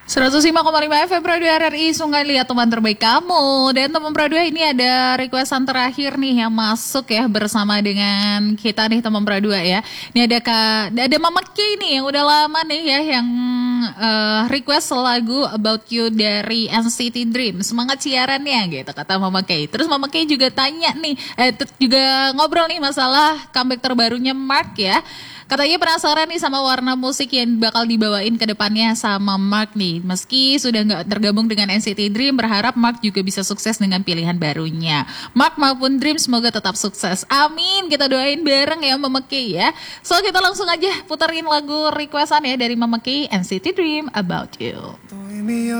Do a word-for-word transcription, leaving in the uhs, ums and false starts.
seratus lima koma lima F M Radio R R I Sungai Liat, teman terbaik kamu. Dan teman Pradua, ini ada requestan terakhir nih yang masuk ya bersama dengan kita nih teman Pradua ya. Ini ada Kak, ada Mama Kay nih yang udah lama nih ya yang uh, request lagu About You dari N C T Dream. Semangat siarannya gitu kata Mama Kay. Terus Mama Kay juga tanya nih, eh juga ngobrol nih masalah comeback terbarunya Mark ya. Katanya penasaran nih sama warna musik yang bakal dibawain ke depannya sama Mark nih. Meski sudah nggak tergabung dengan N C T Dream, berharap Mark juga bisa sukses dengan pilihan barunya. Mark maupun Dream semoga tetap sukses. Amin, kita doain bareng ya Mama Kay ya. So kita langsung aja puterin lagu requestan ya dari Mama Kay, N C T Dream, About You.